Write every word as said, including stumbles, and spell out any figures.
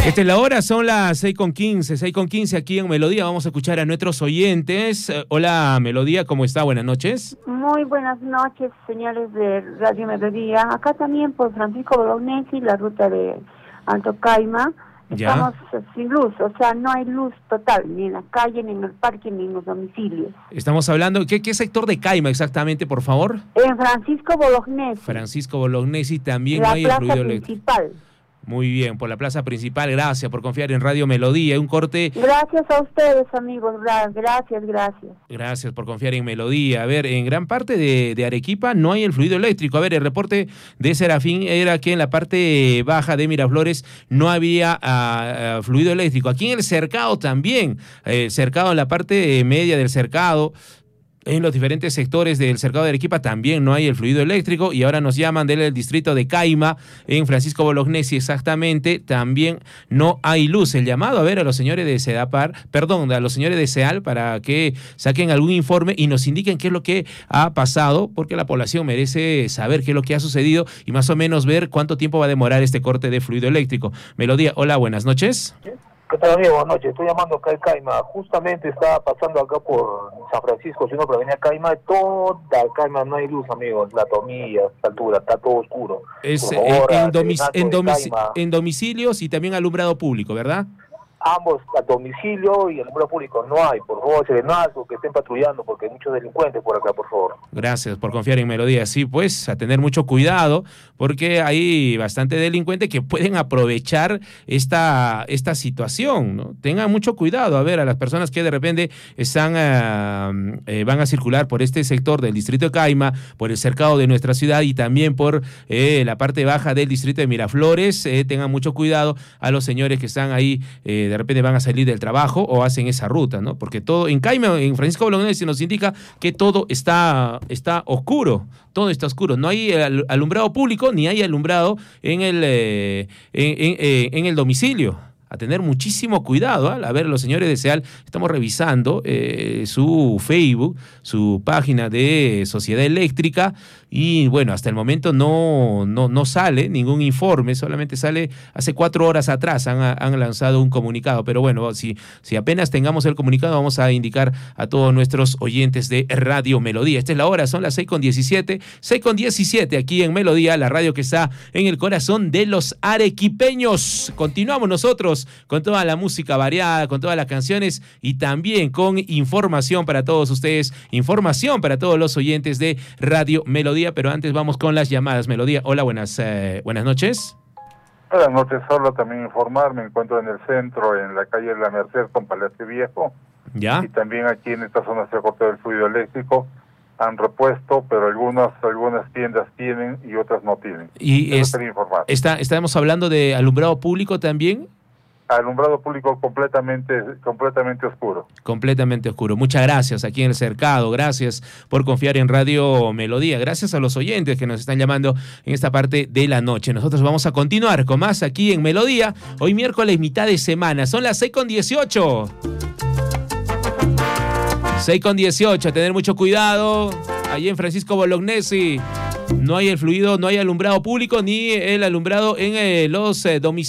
Esta es la hora, son las seis con quince, seis con quince aquí en Melodía. Vamos a escuchar a nuestros oyentes. Eh, hola, Melodía, ¿cómo está? Buenas noches. Muy buenas noches, señores de Radio Melodía. Acá también por Francisco Bolognesi, la ruta de Alto Caima. Estamos ¿Ya? sin luz, o sea, no hay luz total, ni en la calle, ni en el parque, ni en los domicilios. Estamos hablando, ¿qué, qué sector de Caima exactamente, por favor? En Francisco Bolognesi. Francisco Bolognesi también la no hay el ruido principal. eléctrico. Muy bien, por la plaza principal, gracias por confiar en Radio Melodía. Un corte. Gracias a ustedes, amigos, gracias, gracias. Gracias por confiar en Melodía. A ver, en gran parte de, de Arequipa no hay el fluido eléctrico. A ver, el reporte de Serafín era que en la parte baja de Miraflores no había uh, uh, fluido eléctrico. Aquí en el cercado también, el cercado, en la parte media del cercado, en los diferentes sectores del cercado de Arequipa también no hay el fluido eléctrico, y ahora nos llaman del distrito de Caima, en Francisco Bolognesi exactamente, también no hay luz. El llamado a ver a los señores de Sedapar, perdón, a los señores de SEAL para que saquen algún informe y nos indiquen qué es lo que ha pasado, porque la población merece saber qué es lo que ha sucedido y más o menos ver cuánto tiempo va a demorar este corte de fluido eléctrico. Melodía, hola, buenas noches. ¿Sí? ¿Qué tal, amigo? Buenas noches. Estoy llamando acá en Caima. Justamente estaba pasando acá por San Francisco, sino por Avenida Caima. Toda Caima no hay luz, amigos. La Tomilla, a esta altura, está todo oscuro. Es por favor, en, en, domic en, domic Caima, en domicilios y también alumbrado público, ¿verdad? Ambos, a domicilio y el número público no hay. Por favor, serenazgo, que estén patrullando, porque hay muchos delincuentes por acá, por favor. Gracias por confiar en Melodía. Sí, pues, a tener mucho cuidado, porque hay bastante delincuentes que pueden aprovechar esta, esta situación, ¿no? Tengan mucho cuidado, a ver, a las personas que de repente están, uh, eh, van a circular por este sector del distrito de Caima, por el cercado de nuestra ciudad y también por eh, la parte baja del distrito de Miraflores. Eh, tengan mucho cuidado a los señores que están ahí, eh, de repente van a salir del trabajo o hacen esa ruta, ¿no? Porque todo, en Caima, en Francisco Bolognesi nos indica que todo está, está oscuro, todo está oscuro, no hay alumbrado público ni hay alumbrado en el, eh, en, en, en el domicilio. A tener muchísimo cuidado, ¿eh? A ver, los señores de SEAL, estamos revisando eh, su Facebook, su página de Sociedad Eléctrica, y bueno, hasta el momento no, no, no sale ningún informe, solamente sale hace cuatro horas atrás, han, han lanzado un comunicado, pero bueno, si, si apenas tengamos el comunicado, vamos a indicar a todos nuestros oyentes de Radio Melodía. Esta es la hora, son las seis con diecisiete, seis con diecisiete aquí en Melodía, la radio que está en el corazón de los arequipeños. Continuamos nosotros con toda la música variada, con todas las canciones y también con información para todos ustedes, información para todos los oyentes de Radio Melodía, pero antes vamos con las llamadas. Melodía, hola, buenas, eh, buenas noches. Buenas noches, solo también informar, me encuentro en el centro, en la calle de la Merced con Palacio Viejo. ¿Ya? Y también aquí en esta zona se cortó el fluido eléctrico, han repuesto, pero algunas algunas tiendas tienen y otras no tienen. Y es, informar. Está, estamos hablando de alumbrado público también. Alumbrado público completamente completamente oscuro. Completamente oscuro. Muchas gracias aquí en el cercado. Gracias por confiar en Radio Melodía. Gracias a los oyentes que nos están llamando en esta parte de la noche. Nosotros vamos a continuar con más aquí en Melodía. Hoy miércoles, mitad de semana. Son las seis con dieciocho. seis con dieciocho. A tener mucho cuidado. Allí en Francisco Bolognesi no hay el fluido, no hay alumbrado público ni el alumbrado en eh, los eh, domicilios.